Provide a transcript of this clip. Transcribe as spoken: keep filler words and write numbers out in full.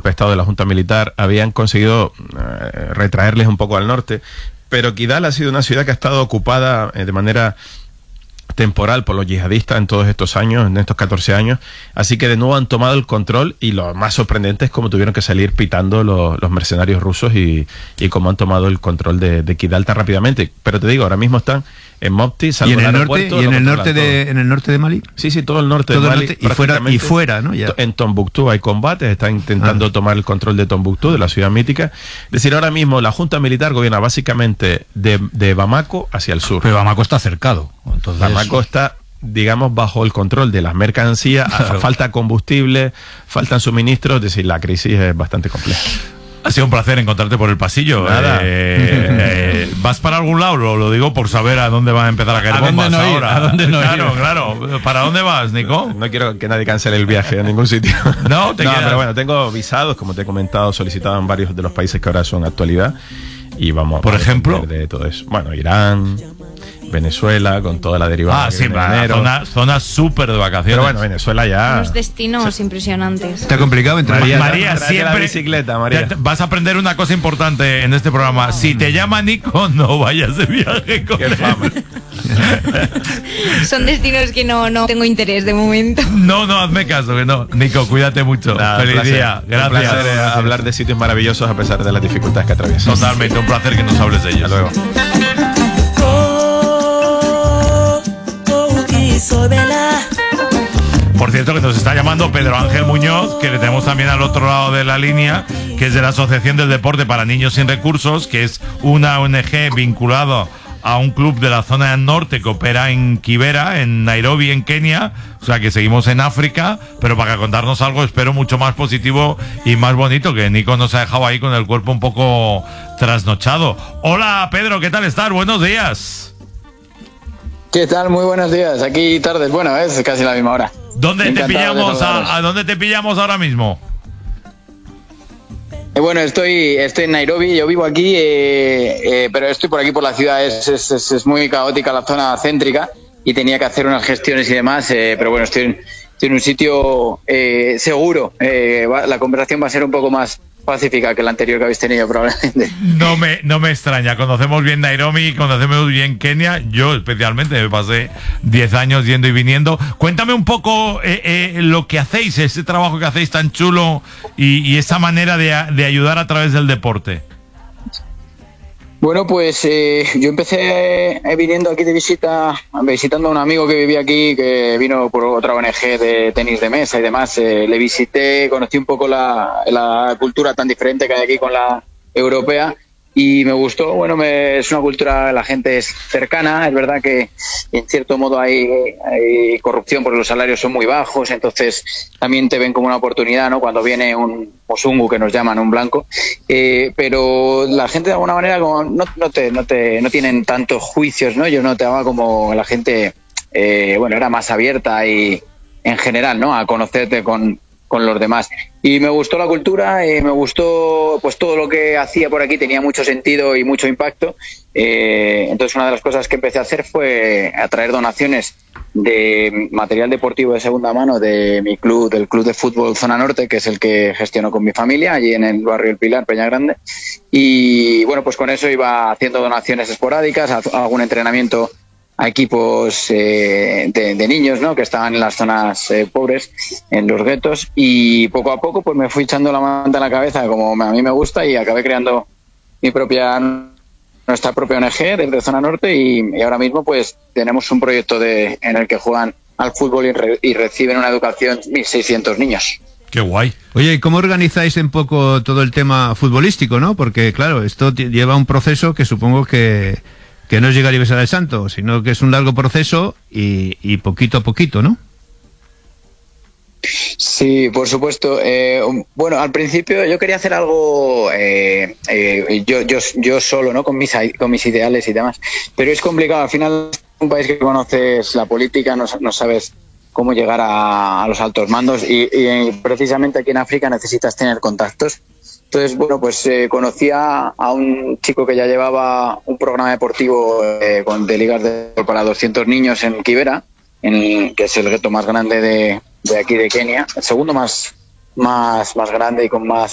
golpe de Estado de la Junta Militar, habían conseguido eh, retraerles un poco al norte, pero Kidal ha sido una ciudad que ha estado ocupada eh, de manera temporal por los yihadistas en todos estos años, en estos catorce años, así que de nuevo han tomado el control, y lo más sorprendente es cómo tuvieron que salir pitando los, los mercenarios rusos y, y cómo han tomado el control de, de Kidal tan rápidamente. Pero te digo, ahora mismo están en Mopti, ¿Y en el norte, y en el norte de en el norte de Mali? Sí, sí, todo el norte todo de Mali. Norte, y fuera, y fuera, ¿no? Ya. En Tombuctú hay combates, están intentando ah. tomar el control de Tombuctú, de la ciudad mítica. Es decir, ahora mismo la Junta Militar gobierna básicamente de, de Bamako hacia el sur. Pero Bamako está cercado. Entonces... Bamako está, digamos, bajo el control de las mercancías, claro. Falta combustible, faltan suministros, es decir, la crisis es bastante compleja. Ha sido un placer encontrarte por el pasillo. Nada. Eh, eh, ¿Vas para algún lado? Lo, lo digo por saber a dónde van a empezar a caer ¿A bombas dónde no ir? ahora. ¿A dónde no claro, ir? claro. ¿Para dónde vas, Nico? No quiero que nadie cancele el viaje a ningún sitio. No, te no quedas. Pero bueno, tengo visados, como te he comentado, solicitados en varios de los países que ahora son actualidad. Y vamos por a ejemplo de todo eso. Bueno, Irán, Venezuela, con toda la derivada. Ah, sí, va, zona, zona súper de vacaciones. Pero bueno, Venezuela ya. Unos destinos sí. impresionantes. Está complicado entre María, María, María siempre. La bicicleta, María. Te, vas a aprender una cosa importante en este programa. Si te llama Nico, no vayas de viaje con Qué él. fama. Son destinos que no, no tengo interés de momento. No, no, hazme caso, que no. Nico, cuídate mucho. Nada, Feliz placer. día. Gracias. Un placer eh, hablar de sitios maravillosos a pesar de las dificultades que atraviesan. Totalmente, un placer que nos hables de ellos. Hasta luego. Por cierto, que nos está llamando Pedro Ángel Muñoz, que le tenemos también al otro lado de la línea, que es de la Asociación del Deporte para Niños Sin Recursos, que es una O N G vinculada a un club de la zona norte que opera en Kibera, en Nairobi, en Kenia. O sea que seguimos en África, pero para contarnos algo, espero, mucho más positivo y más bonito, que Nico nos ha dejado ahí con el cuerpo un poco trasnochado. Hola, Pedro, ¿qué tal estás? Buenos días. ¿Qué tal? Muy buenos días. Aquí tardes. Bueno, es casi la misma hora. ¿Dónde te pillamos a, a dónde te pillamos ahora mismo? Eh, bueno, estoy estoy en Nairobi. Yo vivo aquí, eh, eh, pero estoy por aquí por la ciudad. Es, es, es, es muy caótica la zona céntrica y tenía que hacer unas gestiones y demás. Eh, pero bueno, estoy en, estoy en un sitio eh, seguro. Eh, va, la conversación va a ser un poco más pacífica que la anterior que habéis tenido, probablemente. No me, no me extraña. Conocemos bien Nairobi, conocemos bien Kenia. Yo especialmente me pasé diez años yendo y viniendo. Cuéntame un poco eh, eh, lo que hacéis, ese trabajo que hacéis tan chulo y, y esa manera de, de ayudar a través del deporte. Bueno, pues eh, yo empecé eh, viniendo aquí de visita, visitando a un amigo que vivía aquí, que vino por otra O N G de tenis de mesa y demás. Eh, le visité, conocí un poco la, la cultura tan diferente que hay aquí con la europea y me gustó. Bueno, me, es una cultura, la gente es cercana, es verdad que en cierto modo hay, hay corrupción porque los salarios son muy bajos, entonces también te ven como una oportunidad, ¿no? Cuando viene un Mosungu, que nos llaman, un blanco, eh, pero la gente de alguna manera como no, no te no te no tienen tantos juicios, ¿no? Yo notaba como la gente eh, bueno, era más abierta y en general, ¿no? A conocerte con con los demás. Y me gustó la cultura, eh, me gustó pues todo lo que hacía por aquí, tenía mucho sentido y mucho impacto. Eh, entonces una de las cosas que empecé a hacer fue atraer donaciones de material deportivo de segunda mano de mi club, del Club de Fútbol Zona Norte, que es el que gestiono con mi familia, allí en el barrio El Pilar, Peña Grande. Y bueno, pues con eso iba haciendo donaciones esporádicas, algún entrenamiento a equipos eh, de, de niños, ¿no? Que estaban en las zonas eh, pobres, en los guetos, y poco a poco pues me fui echando la manta en la cabeza como a mí me gusta y acabé creando mi propia nuestra propia O N G desde Zona Norte y, y ahora mismo pues tenemos un proyecto de en el que juegan al fútbol y, re, y reciben una educación mil seiscientos niños. Qué guay. Oye, ¿y cómo organizáis un poco todo el tema futbolístico, no? Porque claro, esto lleva un proceso que supongo que que no es llegar y besar al santo, sino que es un largo proceso y, y poquito a poquito, ¿no? Sí, por supuesto. Eh, bueno, al principio yo quería hacer algo eh, eh, yo, yo, yo solo, ¿no? Con mis, con mis ideales y demás. Pero es complicado. Al final, un país que conoces la política, no, no sabes cómo llegar a, a los altos mandos y, y precisamente aquí en África necesitas tener contactos. Entonces, bueno, pues eh, conocía a un chico que ya llevaba un programa deportivo eh, con, de ligas de, para doscientos niños en Kibera, en, que es el gueto más grande de, de aquí de Kenia, el segundo más, más, más grande y con más